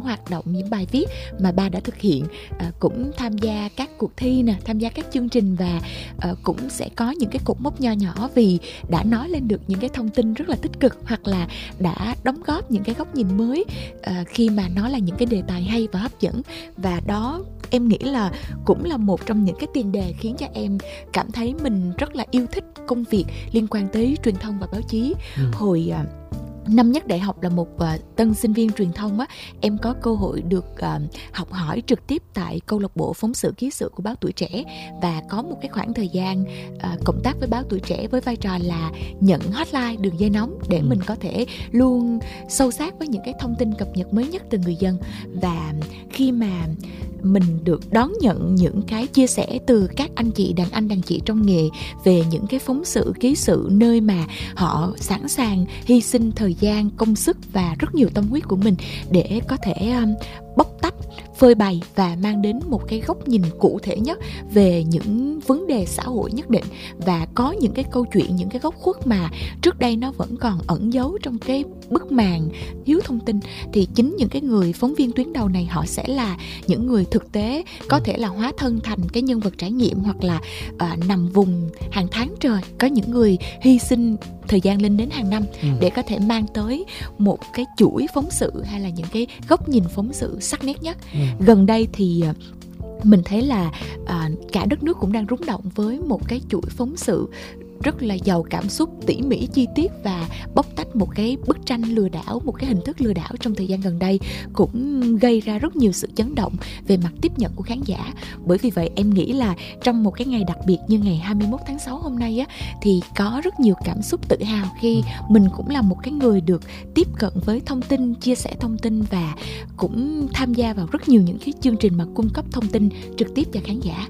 hoạt động, những bài viết mà ba đã thực hiện, cũng tham gia các cuộc thi nè, tham gia các chương trình, và cũng sẽ có những cái cột mốc nho nhỏ vì đã nói lên được những cái thông tin rất là tích cực, hoặc là đã đóng góp những cái góc nhìn mới khi mà nó là những cái đề tài hay và hấp dẫn. Và đó em nghĩ là cũng là một trong những cái tiền đề khiến cho em cảm thấy mình rất là yêu thích công việc liên quan tới truyền thông và báo chí. Hồi năm nhất đại học là một tân sinh viên truyền thông á, em có cơ hội được học hỏi trực tiếp tại câu lạc bộ phóng sự ký sự của báo Tuổi Trẻ, và có một cái khoảng thời gian cộng tác với báo Tuổi Trẻ với vai trò là nhận hotline, đường dây nóng, để mình có thể luôn sâu sát với những cái thông tin cập nhật mới nhất từ người dân. Và khi mà mình được đón nhận những cái chia sẻ từ các anh chị, đàn anh đàn chị trong nghề về những cái phóng sự ký sự nơi mà họ sẵn sàng hy sinh thời gian, công sức và rất nhiều tâm huyết của mình để có thể bóc tách, phơi bày và mang đến một cái góc nhìn cụ thể nhất về những vấn đề xã hội nhất định, và có những cái câu chuyện, những cái góc khuất mà trước đây nó vẫn còn ẩn giấu trong cái bức màn thiếu thông tin, thì chính những cái người phóng viên tuyến đầu này họ sẽ là những người thực tế, có thể là hóa thân thành cái nhân vật trải nghiệm, hoặc là nằm vùng hàng tháng trời, có những người hy sinh thời gian lên đến hàng năm để có thể mang tới một cái chuỗi phóng sự hay là những cái góc nhìn phóng sự sắc nét nhất. Gần đây thì mình thấy là cả đất nước cũng đang rung động với một cái chuỗi phóng sự rất là giàu cảm xúc, tỉ mỉ, chi tiết và bóc tách một cái bức tranh lừa đảo, một cái hình thức lừa đảo trong thời gian gần đây, cũng gây ra rất nhiều sự chấn động về mặt tiếp nhận của khán giả. Bởi vì vậy em nghĩ là trong một cái ngày đặc biệt như ngày 21 tháng 6 hôm nay á, thì có rất nhiều cảm xúc tự hào khi mình cũng là một cái người được tiếp cận với thông tin, chia sẻ thông tin, và cũng tham gia vào rất nhiều những cái chương trình mà cung cấp thông tin trực tiếp cho khán giả.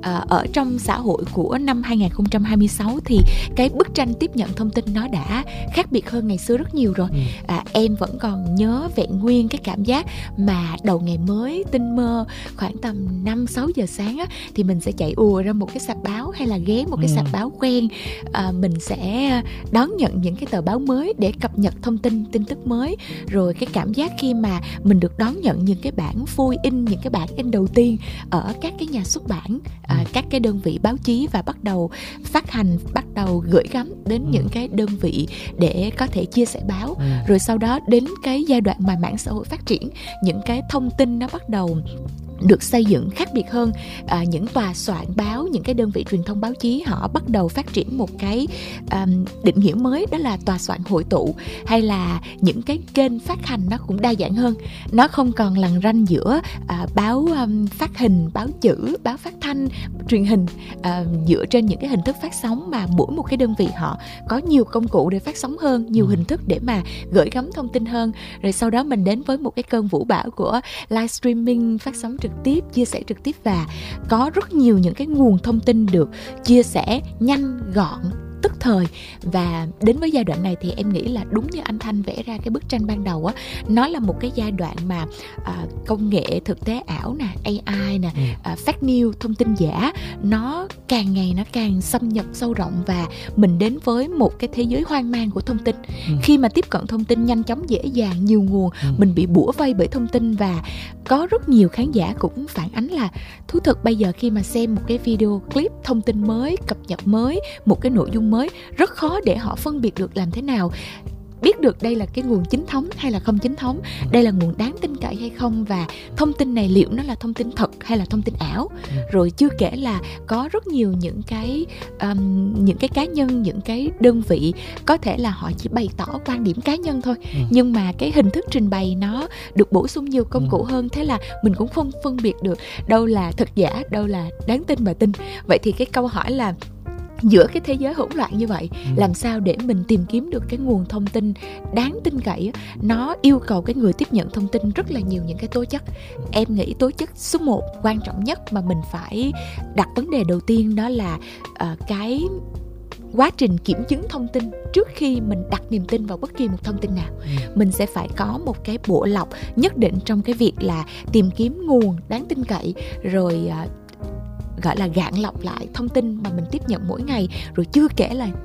Ở trong xã hội của năm 2026 thì cái bức tranh tiếp nhận thông tin nó đã khác biệt hơn ngày xưa rất nhiều rồi. Em vẫn còn nhớ vẹn nguyên cái cảm giác mà đầu ngày mới tinh mơ khoảng tầm 5-6 giờ sáng á, thì mình sẽ chạy ùa ra một cái sạp báo hay là ghé một cái sạp báo quen. Mình sẽ đón nhận những cái tờ báo mới để cập nhật thông tin, tin tức mới. Rồi cái cảm giác khi mà mình được đón nhận những cái bản phôi in, những cái bản in đầu tiên ở các cái nhà xuất bản, các cái đơn vị báo chí, và bắt đầu phát hành, bắt đầu gửi gắm đến những cái đơn vị để có thể chia sẻ báo. Rồi sau đó đến cái giai đoạn mà mạng xã hội phát triển, những cái thông tin nó bắt đầu được xây dựng khác biệt hơn. Những tòa soạn báo, những cái đơn vị truyền thông báo chí họ bắt đầu phát triển một cái định nghĩa mới, đó là tòa soạn hội tụ, hay là những cái kênh phát hành nó cũng đa dạng hơn. Nó không còn lằn ranh giữa báo phát hình, báo chữ, báo phát thanh, truyền hình dựa trên những cái hình thức phát sóng, mà mỗi một cái đơn vị họ có nhiều công cụ để phát sóng hơn, nhiều hình thức để mà gửi gắm thông tin hơn. Rồi sau đó mình đến với một cái cơn vũ bão của livestreaming, phát sóng trực tiếp, chia sẻ trực tiếp, và có rất nhiều những cái nguồn thông tin được chia sẻ nhanh, gọn, tức thời. Và đến với giai đoạn này thì em nghĩ là đúng như anh Thanh vẽ ra cái bức tranh ban đầu á, nó là một cái giai đoạn mà công nghệ thực tế ảo nè, AI nè, fake news, thông tin giả, nó càng ngày nó càng xâm nhập sâu rộng, và mình đến với một cái thế giới hoang mang của thông tin. Khi mà tiếp cận thông tin nhanh chóng, dễ dàng, nhiều nguồn, mình bị bủa vây bởi thông tin. Và có rất nhiều khán giả cũng phản ánh là thú thực bây giờ khi mà xem một cái video clip thông tin mới, cập nhật mới, một cái nội dung mới, rất khó để họ phân biệt được làm thế nào biết được đây là cái nguồn chính thống hay là không chính thống, đây là nguồn đáng tin cậy hay không, và thông tin này liệu nó là thông tin thật hay là thông tin ảo. Rồi chưa kể là có rất nhiều những cái cá nhân, những cái đơn vị có thể là họ chỉ bày tỏ quan điểm cá nhân thôi, nhưng mà cái hình thức trình bày nó được bổ sung nhiều công cụ hơn, thế là mình cũng không phân biệt được đâu là thật giả, đâu là đáng tin mà tin. Vậy thì cái câu hỏi là giữa cái thế giới hỗn loạn như vậy, làm sao để mình tìm kiếm được cái nguồn thông tin đáng tin cậy? Nó yêu cầu cái người tiếp nhận thông tin rất là nhiều những cái tố chất. Em nghĩ tố chất số 1 quan trọng nhất mà mình phải đặt vấn đề đầu tiên, đó là cái quá trình kiểm chứng thông tin. Trước khi mình đặt niềm tin vào bất kỳ một thông tin nào, mình sẽ phải có một cái bộ lọc nhất định trong cái việc là tìm kiếm nguồn đáng tin cậy, rồi gọi là gạn lọc lại thông tin mà mình tiếp nhận mỗi ngày. Rồi chưa kể là